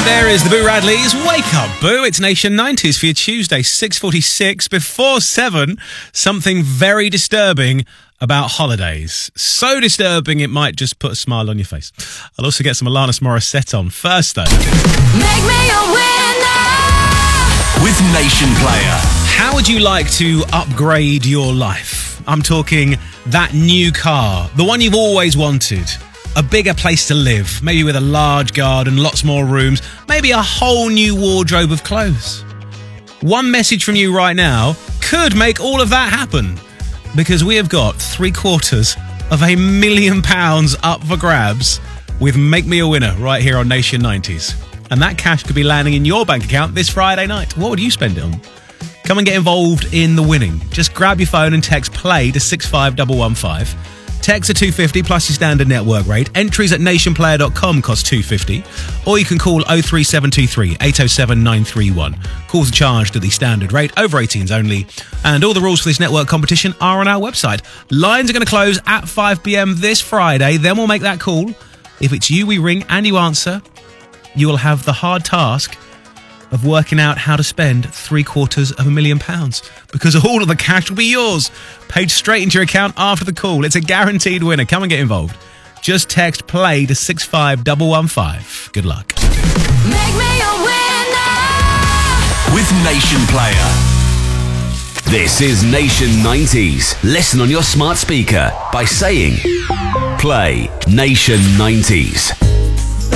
There is the Boo Radleys. Wake up, Boo. It's Nation 90s for your Tuesday, 6:46. Before 7, something very disturbing about holidays. So disturbing it might just put a smile on your face. I'll also get some Alanis Morissette on. First, though. Make me a winner! With Nation Player. How would you like to upgrade your life? I'm talking that new car, the one you've always wanted. A bigger place to live, maybe with a large garden, lots more rooms, maybe a whole new wardrobe of clothes. One message from you right now could make all of that happen, because we have got £750,000 million up for grabs with Make Me a Winner right here on Nation 90s. And that cash could be landing in your bank account this Friday night. What would you spend it on? Come and get involved in the winning. Just grab your phone and text PLAY to 65115. Text are $250 plus your standard network rate. Entries at nationplayer.com cost $250. Or you can call 03723 807 931. Calls are charged at the standard rate, over 18s only. And all the rules for this network competition are on our website. Lines are going to close at 5 p.m. this Friday. Then we'll make that call. If it's you we ring and you answer, you will have the hard task of working out how to spend £750,000, because all of the cash will be yours, paid straight into your account after the call. It's a guaranteed winner. Come and get involved. Just text PLAY to 65115. Good luck. Make me a winner! With Nation Player. This is Nation 90s. Listen on your smart speaker by saying Play Nation 90s.